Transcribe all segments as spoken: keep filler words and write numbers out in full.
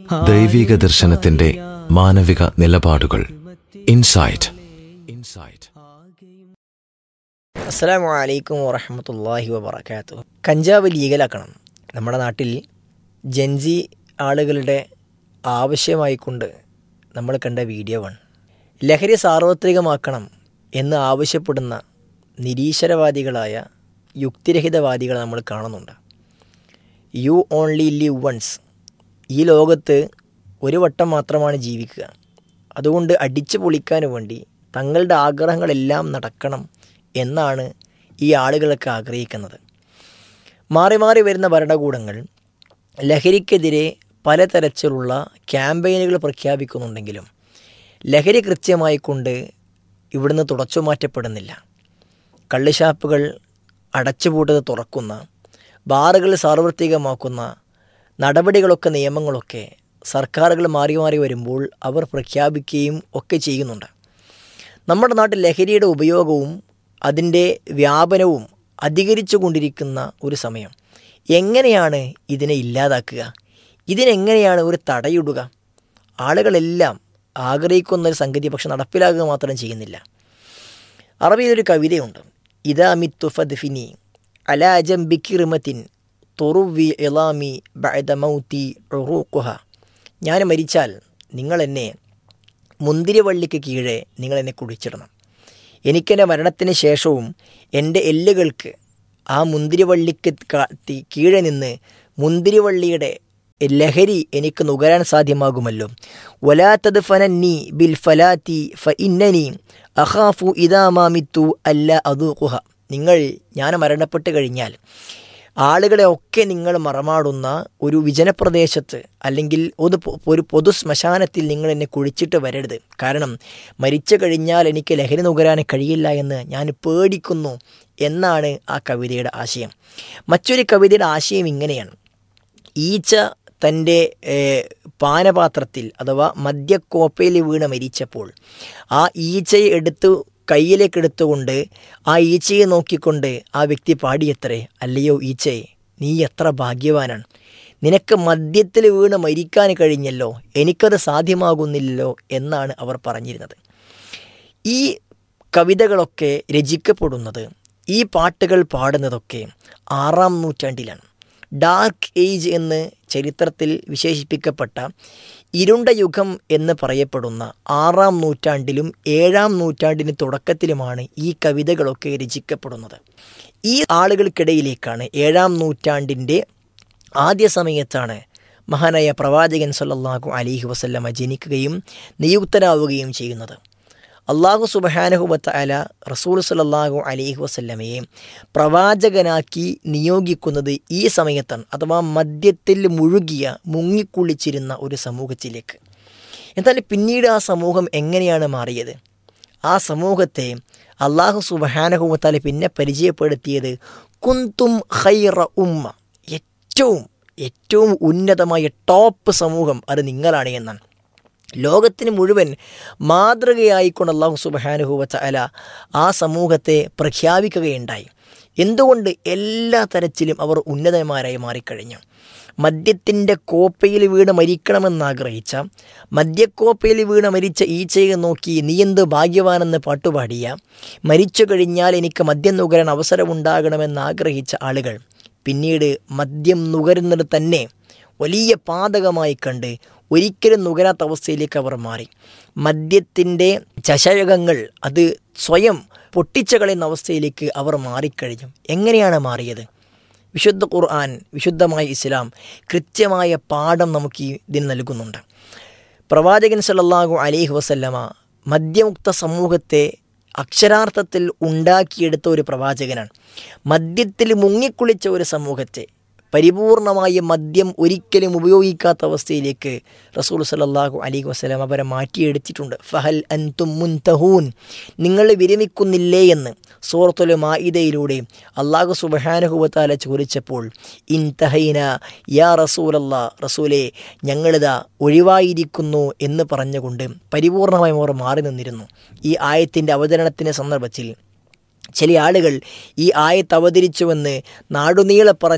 ദൈവിക ദർശനത്തിന്റെ മാനവിക നിലപാടുകൾ. ഇൻസൈറ്റ് ഇൻസൈറ്റ് അസ്സലാമു അലൈക്കും വറഹ്മത്തുള്ളാഹി വബറകാതുഹു. കഞ്ചാവ് ലീഗലാക്കണം. നമ്മുടെ നാട്ടിൽ ജൻസി ആളുകളുടെ ആവശ്യമായിക്കൊണ്ട് നമ്മൾ കണ്ട വീഡിയോ ആണ്. ലഹരി സാർവത്രികമാക്കണം എന്ന് ആവശ്യപ്പെടുന്ന നിരീശ്വരവാദികളായ യുക്തിരഹിതവാദികളെ നമ്മൾ കാണുന്നുണ്ട്. You only live once. ഈ ലോകത്ത് ഒരു വട്ടം മാത്രമാണ് ജീവിക്കുക. അതുകൊണ്ട് അടിച്ചു പൊളിക്കാൻ വേണ്ടി തങ്ങളുടെ ആഗ്രഹങ്ങളെല്ലാം നടക്കണം എന്നാണ് ഈ ആളുകളൊക്കെ ആഗ്രഹിക്കുന്നത്. മാറി മാറി വരുന്ന ഭരണകൂടങ്ങൾ ലഹരിക്കെതിരെ പലതരത്തിലുള്ള ക്യാമ്പയിനുകൾ പ്രഖ്യാപിക്കുന്നുണ്ടെങ്കിലും ലഹരി കൃത്യമായി കൊണ്ട് ഇവിടുന്ന് തുടച്ചു മാറ്റപ്പെടുന്നില്ല. കള്ളുഷാപ്പുകൾ അടച്ചുപൂട്ടത് തുറക്കുന്ന, ബാറുകൾ സാർവത്രികമാക്കുന്ന നടപടികളൊക്കെ നിയമങ്ങളൊക്കെ സർക്കാരുകൾ മാറി മാറി വരുമ്പോൾ അവർ പ്രഖ്യാപിക്കുകയും ഒക്കെ ചെയ്യുന്നുണ്ട്. നമ്മുടെ നാട്ടിൽ ലഹരിയുടെ ഉപയോഗവും അതിൻ്റെ വ്യാപനവും അധികരിച്ചു കൊണ്ടിരിക്കുന്ന ഒരു സമയം. എങ്ങനെയാണ് ഇതിനെ ഇല്ലാതാക്കുക? ഇതിനെങ്ങനെയാണ് ഒരു തടയിടുക? ആളുകളെല്ലാം ആഗ്രഹിക്കുന്നൊരു സംഗതി പക്ഷെ നടപ്പിലാക്കുക മാത്രം ചെയ്യുന്നില്ല. അറബിയിലൊരു കവിതയുണ്ട്. ഇദാ മിത്തു ഫദ്ഫിനി അലാ ജംബി കിർമത്തിൻ തുറുവി ഇളാമി ബഅദ മൗതി ഉറൂഖുഹ. ഞാൻ മരിച്ചാൽ നിങ്ങളെന്നെ മുന്തിരിവള്ളിക്ക് കീഴെ നിങ്ങളെന്നെ കുഴിച്ചിടണം. എനിക്കെൻ്റെ മരണത്തിന് ശേഷവും എൻ്റെ എല്ലുകൾക്ക് ആ മുന്തിരിവള്ളിക്ക് കീഴെ നിന്ന് മുന്തിരിവള്ളിയുടെ ലഹരി എനിക്ക് നുകരാൻ സാധ്യമാകുമല്ലോ. വലാ തദ്ഫനന്നി ബിൽ ഫലാത്തി ഫഇന്നനി അഖാഫു ഇദാ മാ മിത്തു അല്ലാ അദൂഖുഹ. നിങ്ങൾ ഞാൻ മരണപ്പെട്ട് കഴിഞ്ഞാൽ ആളുകളെ ഒക്കെ നിങ്ങൾ മറമാടുന്ന ഒരു വിജനപ്രദേശത്ത് അല്ലെങ്കിൽ ഒരു ഒരു പൊതു ശ്മശാനത്തിൽ നിങ്ങൾ എന്നെ കുഴിച്ചിട്ട് വരരുത്. കാരണം മരിച്ചു കഴിഞ്ഞാൽ എനിക്ക് ലഹരി നുകരാൻ കഴിയില്ല എന്ന് ഞാൻ പേടിക്കുന്നു എന്നാണ് ആ കവിതയുടെ ആശയം. മറ്റൊരു കവിതയുടെ ആശയം ഇങ്ങനെയാണ്. ഈച്ച തൻ്റെ പാനപാത്രത്തിൽ അഥവാ മദ്യക്കോപ്പയിൽ വീണ് മരിച്ചപ്പോൾ ആ ഈച്ചയെ എടുത്ത് കയ്യിലേക്ക് എടുത്തുകൊണ്ട് ആ ഈച്ചയെ നോക്കിക്കൊണ്ട് ആ വ്യക്തി പാടിയത്രേ, അല്ലയോ ഈച്ചയെ, നീ എത്ര ഭാഗ്യവാനാണ്, നിനക്ക് മദ്യത്തിൽ വീണ് മരിക്കാൻ കഴിഞ്ഞല്ലോ, എനിക്കത് സാധ്യമാകുന്നില്ലല്ലോ എന്നാണ് അവർ പറഞ്ഞിരുന്നത്. ഈ കവിതകളൊക്കെ രചിക്കപ്പെടുന്നത്, ഈ പാട്ടുകൾ പാടുന്നതൊക്കെ ആറാം നൂറ്റാണ്ടിലാണ്. ഡാർക്ക് ഏജ് എന്ന് ചരിത്രത്തിൽ വിശേഷിപ്പിക്കപ്പെട്ട ഇരുണ്ട യുഗം എന്ന് പറയപ്പെടുന്ന ആറാം നൂറ്റാണ്ടിലും ഏഴാം നൂറ്റാണ്ടിന് തുടക്കത്തിലുമാണ് ഈ കവിതകളൊക്കെ രചിക്കപ്പെടുന്നത്. ഈ ആളുകൾക്കിടയിലേക്കാണ് ഏഴാം നൂറ്റാണ്ടിൻ്റെ ആദ്യ സമയത്താണ് മഹാനായ പ്രവാചകൻ സല്ലല്ലാഹു അലൈഹി വസല്ലമ ജനിക്കുകയും നിയുക്തനാവുകയും ചെയ്യുന്നത്. അള്ളാഹു സുബ്ഹാനഹു വ തആല റസൂൽ സല്ലല്ലാഹു അലൈഹി വസല്ലമയെ പ്രവാചകനാക്കി നിയോഗിക്കുന്നത് ഈ സമയത്താണ്. അഥവാ മദ്യത്തിൽ മുഴുകിയ മുങ്ങിക്കുളിച്ചിരുന്ന ഒരു സമൂഹത്തിലേക്ക്. എന്നാൽ പിന്നീട് ആ സമൂഹം എങ്ങനെയാണ് മാറിയത്? ആ സമൂഹത്തെ അള്ളാഹു സുബ്ഹാനഹു വ തആല പിന്നെ പരിചയപ്പെടുത്തിയത് കുന്തും ഖൈറ ഉമ്മ, ഏറ്റവും ഏറ്റവും ഉന്നതമായ ടോപ്പ് സമൂഹം അത് നിങ്ങളാണ് എന്നാണ്. ലോകത്തിന് മുഴുവൻ മാതൃകയായിക്കൊണ്ട് അല്ലാഹു സുബ്ഹാനഹു വ തആല ആ സമൂഹത്തെ പ്രഖ്യാപിക്കുകയുണ്ടായി. എന്തുകൊണ്ട്? എല്ലാ തരത്തിലും അവർ ഉന്നതന്മാരായി മാറിക്കഴിഞ്ഞു. മദ്യത്തിൻ്റെ കോപ്പയിൽ വീണ് മരിക്കണമെന്നാഗ്രഹിച്ച, മദ്യക്കോപ്പയിൽ വീണ് മരിച്ച ഈച്ചയെ നോക്കി നീ എന്ത് ഭാഗ്യവാനെന്ന് പാട്ടുപാടിയ, മരിച്ചു കഴിഞ്ഞാൽ എനിക്ക് മദ്യം നുകരാൻ അവസരമുണ്ടാകണമെന്നാഗ്രഹിച്ച ആളുകൾ പിന്നീട് മദ്യം നുകരുന്നത് തന്നെ വലിയ പാതകമായി കണ്ട് ഒരിക്കലും നുകരാത്ത അവസ്ഥയിലേക്ക് അവർ മാറി. മദ്യത്തിൻ്റെ ചഷകങ്ങൾ അത് സ്വയം പൊട്ടിച്ചു കളയുന്ന അവസ്ഥയിലേക്ക് അവർ മാറിക്കഴിഞ്ഞു. എങ്ങനെയാണ് മാറിയത്? വിശുദ്ധ ഖുർആൻ, വിശുദ്ധമായ ഇസ്ലാം കൃത്യമായ പാഠം നമുക്ക് ഇതിന് നൽകുന്നുണ്ട്. പ്രവാചകൻ സല്ലല്ലാഹു അലൈഹി വസല്ലമ മദ്യമുക്ത സമൂഹത്തെ അക്ഷരാർത്ഥത്തിൽ ഉണ്ടാക്കിയെടുത്ത ഒരു പ്രവാചകനാണ്. മദ്യത്തിൽ മുങ്ങിക്കുളിച്ച ഒരു സമൂഹത്തെ പരിപൂർണമായ മദ്യം ഒരിക്കലും ഉപയോഗിക്കാത്ത അവസ്ഥയിലേക്ക് റസൂൽ സല്ലല്ലാഹു അലൈഹി വസല്ലം അവരെ മാറ്റിയെടുത്തിട്ടുണ്ട്. ഫഹൽ അൻതും മുൻതഹൂൻ, നിങ്ങൾ വിരമിക്കുന്നില്ലേ എന്ന് സൂറത്തുൽ മാഇദയിലൂടെ അല്ലാഹു സുബ്ഹാനഹു വ തആല ചോദിച്ചപ്പോൾ ഇൻതഹൈന യാ റസൂലല്ലാഹ്, റസൂലേ ഞങ്ങളിതാ ഒഴിവായിരിക്കുന്നു എന്ന് പറഞ്ഞുകൊണ്ട് പരിപൂർണമായും അവർ മാറി നിന്നിരുന്നു. ഈ ആയത്തിൻ്റെ അവതരണത്തിൻ്റെ സന്ദർഭത്തിൽ ചില ആളുകൾ ഈ ആയത്ത് അവതരിച്ചുവെന്ന് നാടുനീളെ പറഞ്ഞ്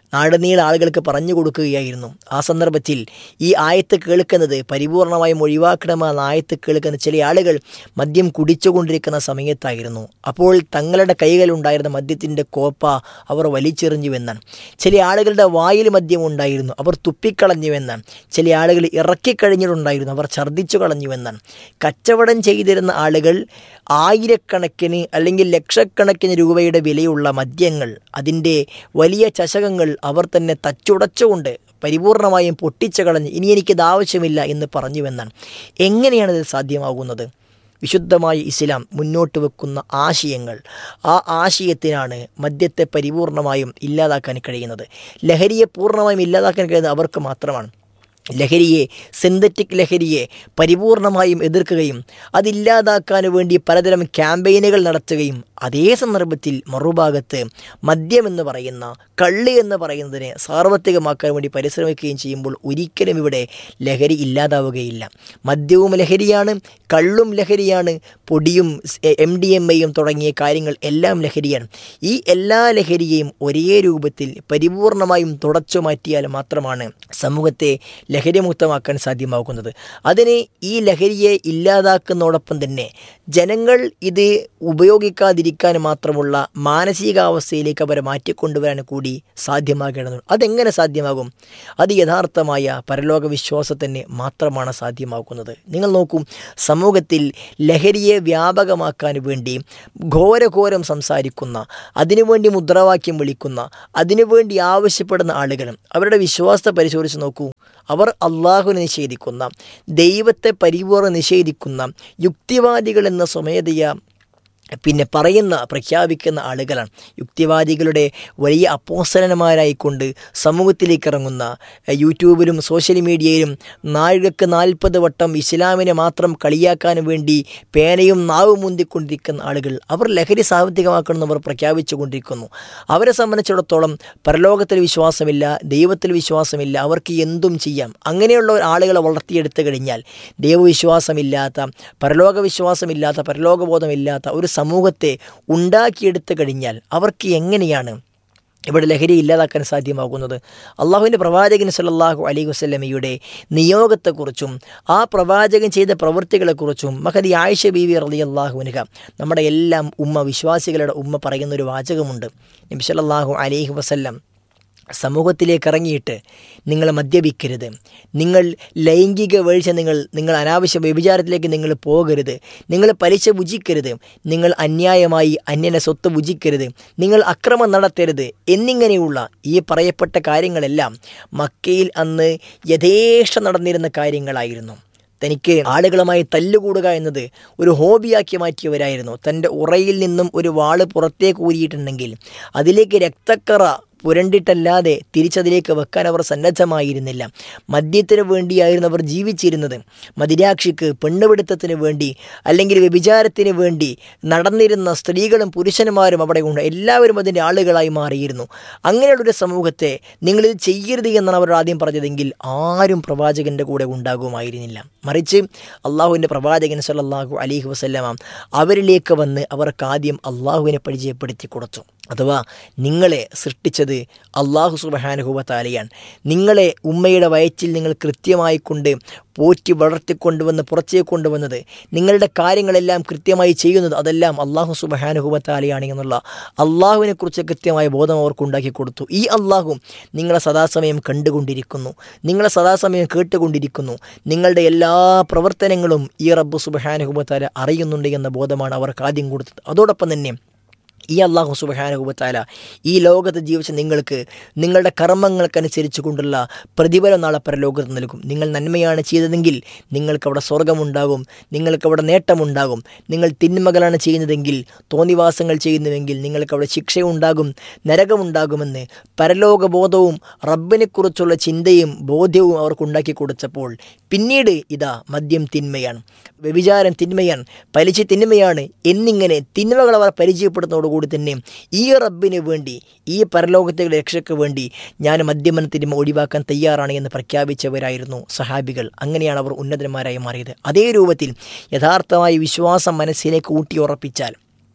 നാടുനീള ആളുകൾക്ക് പറഞ്ഞു കൊടുക്കുകയായിരുന്നു. ആ സന്ദർഭത്തിൽ ഈ ആയത്ത് കേൾക്കുന്നത് പരിപൂർണമായും ഒഴിവാക്കണമെന്ന ആയത്ത് കേൾക്കുന്ന ചില ആളുകൾ മദ്യം കുടിച്ചുകൊണ്ടിരിക്കുന്ന സമയത്തായിരുന്നു. അപ്പോൾ തങ്ങളുടെ കൈകളിലുണ്ടായിരുന്ന മദ്യത്തിൻ്റെ കോപ്പ അവർ വലിച്ചെറിഞ്ഞുവെന്നാണ്. ചില ആളുകളുടെ വായിൽ മദ്യം ഉണ്ടായിരുന്നു, അവർ തുപ്പിക്കളഞ്ഞുവെന്നാണ്. ചില ആളുകൾ ഇറക്കിക്കഴിഞ്ഞിട്ടുണ്ടായിരുന്നു, അവർ ഛർദ്ദിച്ചു കളഞ്ഞുവെന്നാണ്. കച്ചവടം ചെയ്തിരുന്ന ആളുകൾ ആയിരക്കണക്കിന് അല്ലെങ്കിൽ ലക്ഷക്കണക്കിന് രൂപയുടെ വിലയുള്ള മദ്യങ്ങൾ, അതിൻ്റെ വലിയ ചഷകങ്ങൾ അവർ തന്നെ തച്ചുടച്ചുകൊണ്ട് പരിപൂർണമായും പൊട്ടിച്ചു കളഞ്ഞ് ഇനി എനിക്കിത് ആവശ്യമില്ല എന്ന് പറഞ്ഞുവെന്നാണ്. എങ്ങനെയാണിത് സാധ്യമാകുന്നത്? വിശുദ്ധമായ ഇസ്ലാം മുന്നോട്ട് വെക്കുന്ന ആശയങ്ങൾ, ആ ആശയത്തിനാണ് മദ്യത്തെ പരിപൂർണമായും ഇല്ലാതാക്കാൻ കഴിയുന്നത്. ലഹരിയെ പൂർണ്ണമായും ഇല്ലാതാക്കാൻ കഴിയുന്നത് അവർക്ക് മാത്രമാണ്. ലഹരിയെ, സിന്തറ്റിക് ലഹരിയെ പരിപൂർണമായും എതിർക്കുകയും അതില്ലാതാക്കാൻ വേണ്ടി പലതരം ക്യാമ്പയിനുകൾ നടത്തുകയും അതേ സന്ദർഭത്തിൽ മറുഭാഗത്ത് മദ്യമെന്ന് പറയുന്ന, കള്ള് എന്ന് പറയുന്നതിനെ സാർവത്രികമാക്കാൻ വേണ്ടി പരിശ്രമിക്കുകയും ചെയ്യുമ്പോൾ ഒരിക്കലും ഇവിടെ ലഹരി ഇല്ലാതാവുകയില്ല. മദ്യവും ലഹരിയാണ്, കള്ളും ലഹരിയാണ്, പൊടിയും എം ഡി എം എയും തുടങ്ങിയ കാര്യങ്ങൾ എല്ലാം ലഹരിയാണ്. ഈ എല്ലാ ലഹരിയെയും ഒരേ രൂപത്തിൽ പരിപൂർണമായും തുടച്ചു മാറ്റിയാൽ മാത്രമാണ് സമൂഹത്തെ ലഹരിമുക്തമാക്കാൻ സാധ്യമാകുന്നത്. അതിന് ഈ ലഹരിയെ ഇല്ലാതാക്കുന്നതോടൊപ്പം തന്നെ ജനങ്ങൾ ഇത് ഉപയോഗിക്കാതിരിക്കാൻ മാത്രമുള്ള മാനസികാവസ്ഥയിലേക്ക് അവരെ മാറ്റിക്കൊണ്ടുവരാൻ കൂടി സാധ്യമാകേണ്ടതുണ്ട്. അതെങ്ങനെ സാധ്യമാകും? അത് യഥാർത്ഥമായ പരലോക വിശ്വാസത്തിന് മാത്രമാണ് സാധ്യമാക്കുന്നത്. നിങ്ങൾ നോക്കൂ, സമൂഹത്തിൽ ലഹരിയെ വ്യാപകമാക്കാൻ വേണ്ടി ഘോരഘോരം സംസാരിക്കുന്ന, അതിനുവേണ്ടി മുദ്രാവാക്യം വിളിക്കുന്ന, അതിനുവേണ്ടി ആവശ്യപ്പെടുന്ന ആളുകൾ അവരുടെ വിശ്വാസത്തെ പരിശോധിച്ച് നോക്കൂ. അവർ അള്ളാഹുവിനെ നിഷേധിക്കുന്ന, ദൈവത്തെ പരിപൂർണ്ണം നിഷേധിക്കുന്ന യുക്തിവാദികൾ എന്ന സ്വമേധയാ പിന്നെ പറയുന്ന പ്രഖ്യാപിക്കുന്ന ആളുകളാണ്. യുക്തിവാദികളുടെ വലിയ അപ്പോസ്തലന്മാരായിക്കൊണ്ട് സമൂഹത്തിലേക്ക് ഇറങ്ങുന്ന, യൂട്യൂബിലും സോഷ്യൽ മീഡിയയിലും നാഴികക്ക് നാൽപ്പത് വട്ടം ഇസ്ലാമിനെ മാത്രം കളിയാക്കാൻ വേണ്ടി പേനയും നാവും മുന്തിക്കൊണ്ടിരിക്കുന്ന ആളുകൾ, അവർ ലഹരി സാമ്പത്തികമാക്കണമെന്ന് അവർ പ്രഖ്യാപിച്ചു കൊണ്ടിരിക്കുന്നു. അവരെ സംബന്ധിച്ചിടത്തോളം പരലോകത്തിൽ വിശ്വാസമില്ല, ദൈവത്തിൽ വിശ്വാസമില്ല, അവർക്ക് എന്തും ചെയ്യാം. അങ്ങനെയുള്ള ആളുകളെ വളർത്തിയെടുത്തു കഴിഞ്ഞാൽ ദൈവവിശ്വാസമില്ലാത്ത, പരലോക വിശ്വാസമില്ലാത്ത, പരലോകബോധമില്ലാത്ത ഒരു സമൂഹത്തെ ഉണ്ടാക്കിയെടുത്തു കഴിഞ്ഞാൽ അവർക്ക് എങ്ങനെയാണ് ഇവിടെ ലഹരി ഇല്ലാതാക്കാൻ സാധ്യമാകുന്നത്? അള്ളാഹുവിൻ്റെ പ്രവാചകൻ സല്ലല്ലാഹു അലൈഹി വസല്ലമയുടെ നിയോഗത്തെക്കുറിച്ചും ആ പ്രവാചകൻ ചെയ്ത പ്രവൃത്തികളെക്കുറിച്ചും മഹദി ആയിഷ ബീവി റളിയല്ലാഹു അൻഹ, നമ്മുടെ എല്ലാം ഉമ്മ, വിശ്വാസികളുടെ ഉമ്മ പറയുന്നൊരു വാചകമുണ്ട്. നബി സല്ലല്ലാഹു അലൈഹി വസല്ലം സമൂഹത്തിലേക്ക് ഇറങ്ങിയിട്ട് നിങ്ങൾ മദ്യപിക്കരുത്, നിങ്ങൾ ലൈംഗിക വീഴ്ച, നിങ്ങൾ നിങ്ങൾ അനാവശ്യ വ്യഭിചാരത്തിലേക്ക് നിങ്ങൾ പോകരുത്, നിങ്ങൾ പലിശ ഭുജിക്കരുത്, നിങ്ങൾ അന്യായമായി അന്യനെ സ്വത്ത് ഭുജിക്കരുത്, നിങ്ങൾ അക്രമം നടത്തരുത് എന്നിങ്ങനെയുള്ള ഈ പറയപ്പെട്ട കാര്യങ്ങളെല്ലാം മക്കയിൽ അന്ന് യഥേഷ്ടം നടന്നിരുന്ന കാര്യങ്ങളായിരുന്നു. തനിക്ക് ആളുകളുമായി തല്ലുകൂടുക എന്നത് ഒരു ഹോബിയാക്കി മാറ്റിയവരായിരുന്നു. തൻ്റെ ഉറയിൽ നിന്നും ഒരു വാള് പുറത്തേക്ക് ഊരിയിട്ടുണ്ടെങ്കിൽ അതിലേക്ക് രക്തക്കറ പുരണ്ടിട്ടല്ലാതെ തിരിച്ചതിലേക്ക് വെക്കാൻ അവർ സന്നദ്ധമായിരുന്നില്ല. മദ്യത്തിന് വേണ്ടിയായിരുന്നു അവർ ജീവിച്ചിരുന്നത്. മദിരാക്ഷിക്ക്, പെണ്ണുപിടുത്തത്തിന് വേണ്ടി അല്ലെങ്കിൽ വ്യഭിചാരത്തിന് വേണ്ടി നടന്നിരുന്ന സ്ത്രീകളും പുരുഷന്മാരും അവിടെ ഉണ്ട്. എല്ലാവരും അതിൻ്റെ ആളുകളായി മാറിയിരുന്നു. അങ്ങനെയുള്ളൊരു സമൂഹത്തെ നിങ്ങളിത് ചെയ്യരുത് എന്നാണ് അവർ ആദ്യം പറഞ്ഞതെങ്കിൽ ആരും പ്രവാചകൻ്റെ കൂടെ ഉണ്ടാകുമായിരുന്നില്ല. മറിച്ച് അള്ളാഹുവിൻ്റെ പ്രവാചകൻ സല്ലല്ലാഹു അലൈഹി വസല്ലമ അവരിലേക്ക് വന്ന് അവർക്ക് ആദ്യം അള്ളാഹുവിനെ പരിചയപ്പെടുത്തി കൊടുത്തു. അഥവാ നിങ്ങളെ സൃഷ്ടിച്ചത് അള്ളാഹു സുബ്ഹാനഹു വ തആലയാണ്. നിങ്ങളെ ഉമ്മയുടെ വയറ്റിൽ നിങ്ങൾ കൃത്യമായി കൊണ്ട് പോറ്റി വളർത്തിക്കൊണ്ടുവന്ന് പുറത്തേക്ക് കൊണ്ടുവന്നത്, നിങ്ങളുടെ കാര്യങ്ങളെല്ലാം കൃത്യമായി ചെയ്യുന്നത് അതെല്ലാം അള്ളാഹു സുബ്ഹാനഹു വ തആലയാണ് എന്നുള്ള അള്ളാഹുവിനെക്കുറിച്ച് കൃത്യമായ ബോധം അവർക്ക് ഉണ്ടാക്കി കൊടുത്തു. ഈ അള്ളാഹു നിങ്ങളെ സദാസമയം കണ്ടുകൊണ്ടിരിക്കുന്നു, നിങ്ങളെ സദാസമയം കേട്ടുകൊണ്ടിരിക്കുന്നു, നിങ്ങളുടെ എല്ലാ പ്രവർത്തനങ്ങളും ഈ റബ്ബ് സുബ്ഹാനഹു വ തആല അറിയുന്നുണ്ട് എന്ന ബോധമാണ് അവർക്ക് ആദ്യം കൊടുത്തത്. അതോടൊപ്പം തന്നെ ഈ അള്ളാഹു സുബ്ഹാനഹു വ തആല ഈ ലോകത്ത് ജീവിച്ച നിങ്ങൾക്ക് നിങ്ങളുടെ കർമ്മങ്ങൾക്കനുസരിച്ച് കൊണ്ടുള്ള പ്രതിഫലം നാളെ പരലോകത്ത് നൽകും. നിങ്ങൾ നന്മയാണ് ചെയ്തതെങ്കിൽ നിങ്ങൾക്കവിടെ സ്വർഗമുണ്ടാകും, നിങ്ങൾക്കവിടെ നേട്ടമുണ്ടാകും. നിങ്ങൾ തിന്മകളാണ് ചെയ്യുന്നതെങ്കിൽ, തോന്നിവാസങ്ങൾ ചെയ്യുന്നുവെങ്കിൽ നിങ്ങൾക്കവിടെ ശിക്ഷയുണ്ടാകും, നരകമുണ്ടാകുമെന്ന് പരലോകബോധവും റബ്ബിനെക്കുറിച്ചുള്ള ചിന്തയും ബോധ്യവും അവർക്കുണ്ടാക്കി കൊടുത്തപ്പോൾ പിന്നീട് ഇതാ മദ്യം തിന്മയാണ്, വ്യഭിചാരം തിന്മയാണ്, പലിശ തിന്മയാണ് എന്നിങ്ങനെ തിന്മകൾ അവർ പരിചയപ്പെടുന്നതോടുകൂടി തന്നെ ഈ റബ്ബിന് വേണ്ടി, ഈ പരലോകത്തെ രക്ഷയ്ക്ക് വേണ്ടി ഞാൻ മദ്യമന തിന്മ ഒഴിവാക്കാൻ തയ്യാറാണ് എന്ന് പ്രഖ്യാപിച്ചവരായിരുന്നു സഹാബികൾ. അങ്ങനെയാണ് അവർ ഉന്നതന്മാരായി മാറിയത്. അതേ രൂപത്തിൽ യഥാർത്ഥമായി വിശ്വാസം മനസ്സിലേക്ക് ഊട്ടിയുറപ്പിച്ചാൽ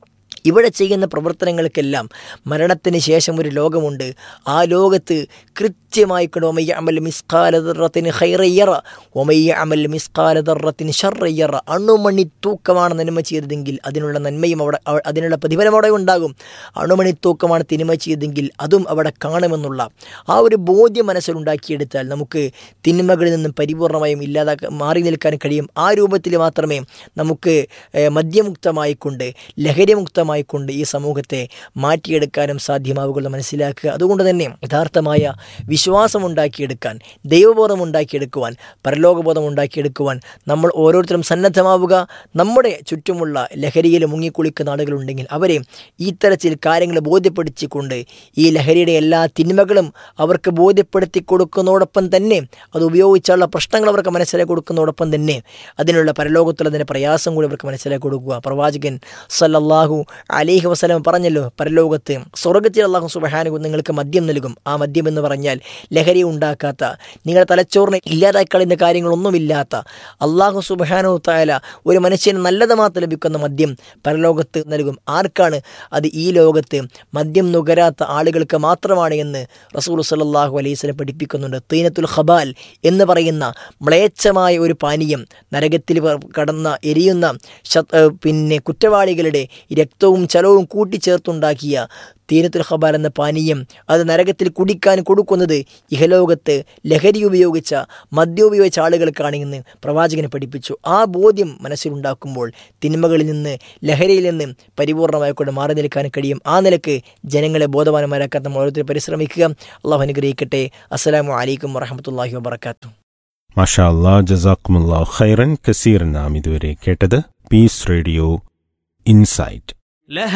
ഇവിടെ ചെയ്യുന്ന പ്രവർത്തനങ്ങൾക്കെല്ലാം മരണത്തിന് ശേഷം ഒരു ലോകമുണ്ട്. ആ ലോകത്ത് കൃത്യമായിക്കൊണ്ട് ഒമയ്യ അമൽ മിസ്കാല ദർറത്തിന് ഖൈറയ്യറ ഒമയ്യ അമൽ മിസ്കാല ദർറത്തിന് ഷർറയ്യറ. അണുമണി തൂക്കമാണ് നന്മ ചെയ്തതെങ്കിൽ അതിനുള്ള നന്മയും അവിടെ അതിനുള്ള പ്രതിഫലം അവിടെ ഉണ്ടാകും. അണുമണി തൂക്കമാണ് തിന്മ ചെയ്തതെങ്കിൽ അതും അവിടെ കാണുമെന്നുള്ള ആ ഒരു ബോധ്യം മനസ്സിലുണ്ടാക്കിയെടുത്താൽ നമുക്ക് തിന്മകളിൽ നിന്നും പരിപൂർണമായും ഇല്ലാതാക്കാൻ മാറി നിൽക്കാൻ കഴിയും. ആ രൂപത്തിൽ മാത്രമേ നമുക്ക് മദ്യമുക്തമായിക്കൊണ്ട് ലഹരിമുക്തമായിക്കൊണ്ട് ഈ സമൂഹത്തെ മാറ്റിയെടുക്കാനും സാധ്യമാവുക മനസ്സിലാക്കുക. അതുകൊണ്ട് തന്നെ യഥാർത്ഥമായ വിശ്വാസം ഉണ്ടാക്കിയെടുക്കാൻ, ദൈവബോധം ഉണ്ടാക്കിയെടുക്കുവാൻ, പരലോകബോധം ഉണ്ടാക്കിയെടുക്കുവാൻ നമ്മൾ ഓരോരുത്തരും സന്നദ്ധമാവുക. നമ്മുടെ ചുറ്റുമുള്ള ലഹരിയിൽ മുങ്ങിക്കുളിക്കുന്ന ആളുകളുണ്ടെങ്കിൽ അവരെ ഈ തരത്തിൽ കാര്യങ്ങൾ ബോധ്യപ്പെടുത്തിക്കൊണ്ട് ഈ ലഹരിയുടെ എല്ലാ തിന്മകളും അവർക്ക് ബോധ്യപ്പെടുത്തി കൊടുക്കുന്നതോടൊപ്പം തന്നെ അത് ഉപയോഗിച്ചുള്ള പ്രശ്നങ്ങൾ അവർക്ക് മനസ്സിലാക്കി കൊടുക്കുന്നതോടൊപ്പം തന്നെ അതിനുള്ള പരലോകത്തുള്ള അതിൻ്റെ പ്രയാസം കൂടി അവർക്ക് മനസ്സിലാക്കി കൊടുക്കുക. പ്രവാചകൻ സല്ലല്ലാഹു അലൈഹി വസല്ലം പറഞ്ഞല്ലോ, പരലോകത്ത് സ്വർഗ്ഗത്തിൽ അല്ലാഹു സുബ്ഹാനഹു നിങ്ങൾക്ക് മദ്യം നൽകും. ആ മദ്യം എന്ന് പറഞ്ഞാൽ ലഹരി ഉണ്ടാക്കാത്ത, നിങ്ങളുടെ തലച്ചോറിനെ ഇല്ലാതാക്കി കളയുന്ന കാര്യങ്ങളൊന്നുമില്ലാത്ത, അല്ലാഹു സുബ്ഹാനഹു തആല ഒരു മനുഷ്യന് നല്ലത് മാത്രം ലഭിക്കുന്ന മദ്യം പരലോകത്ത് നൽകും. ആർക്കാണ്? അത് ഈ ലോകത്ത് മദ്യം നുകരാത്ത ആളുകൾക്ക് മാത്രമാണ് എന്ന് റസൂൽ സല്ലല്ലാഹു അലൈഹി വസല്ലം പഠിപ്പിക്കുന്നുണ്ട്. തീനത്തുൽ ഖബാൽ എന്ന് പറയുന്ന മ്ലേച്ഛമായ ഒരു പാനീയം, നരകത്തിൽ കടന്ന എരിയുന്ന പിന്നെ കുറ്റവാളികളുടെ രക്തവും ചലവും കൂട്ടിച്ചേർത്തുണ്ടാക്കിയ തീനത്തുൽ ഖബാൽ എന്ന പാനീയം, അത് നരകത്തിൽ കുടിക്കാൻ കൊടുക്കുന്നത് ഇഹലോകത്ത് ലഹരി ഉപയോഗിച്ച മദ്യം ഉപയോഗിച്ച ആളുകൾക്കാണെന്ന് പ്രവാചകനെ പഠിപ്പിച്ചു. ആ ബോധ്യം മനസ്സിലുണ്ടാക്കുമ്പോൾ തിന്മകളിൽ നിന്ന് ലഹരിയിൽ നിന്ന് പരിപൂർണമായിക്കൊണ്ട് മാറി നിൽക്കാൻ കഴിയും. ആ നിലക്ക് ജനങ്ങളെ ബോധവാന്മാരാക്കാൻ നമ്മൾ ഓരോരുത്തരും പരിശ്രമിക്കുക. അള്ളാഹു അനുഗ്രഹിക്കട്ടെ. അസ്സലാമു അലൈക്കും വറഹ്മത്തുള്ളാഹി വബറകാതുഹു. മാഷാ അല്ലാഹ്, ജസാക്കുമുല്ലാഹു ഖൈറൻ കസീറൻ. നാം ഇതുവരെ കേട്ടത് പീസ് റേഡിയോ ഇൻസൈറ്റ്.